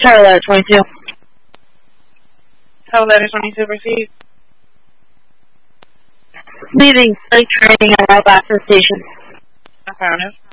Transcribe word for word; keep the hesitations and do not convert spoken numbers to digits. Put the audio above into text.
Tower Letter twenty-two. Tower Letter twenty-two, proceed. Leaving flight training at Route Access Station. Affirmative.